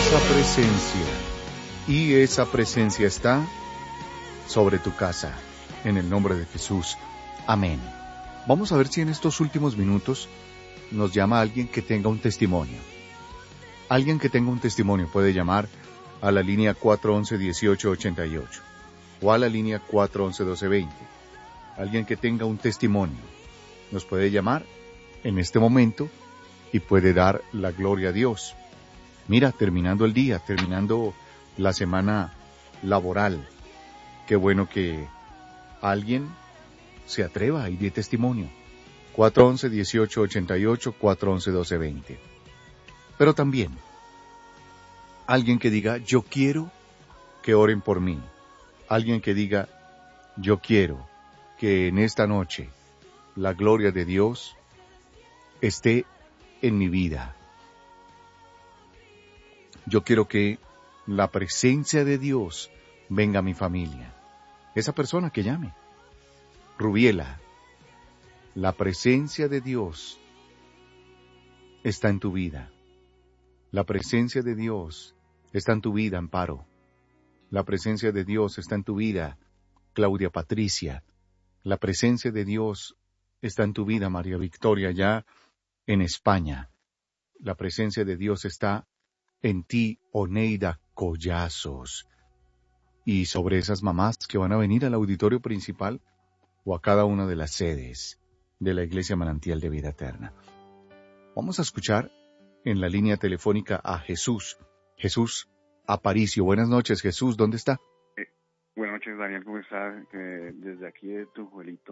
esa presencia. Y esa presencia está sobre tu casa. En el nombre de Jesús. Amén. Vamos a ver si en estos últimos minutos nos llama alguien que tenga un testimonio. Alguien que tenga un testimonio puede llamar a la línea 411-1888 o a la línea 411-1220. Alguien que tenga un testimonio nos puede llamar en este momento y puede dar la gloria a Dios. Mira, terminando el día, terminando la semana laboral, qué bueno que alguien se atreva y dé testimonio. 411-1888, 411-1220. Pero también, alguien que diga, yo quiero que oren por mí. Alguien que diga, yo quiero que en esta noche la gloria de Dios esté en mi vida. Yo quiero que la presencia de Dios venga a mi familia. Esa persona que llame. Rubiela, la presencia de Dios está en tu vida. La presencia de Dios está en tu vida, Amparo. La presencia de Dios está en tu vida, Claudia Patricia. La presencia de Dios está en tu vida, María Victoria, ya en España. La presencia de Dios está en ti, Oneida Collazos. Y sobre esas mamás que van a venir al auditorio principal o a cada una de las sedes de la Iglesia Manantial de Vida Eterna. Vamos a escuchar en la línea telefónica a Jesús. Jesús Aparicio. Buenas noches, Jesús. ¿Dónde está? Buenas noches, Daniel. ¿Cómo estás? Desde aquí de tu Juelito.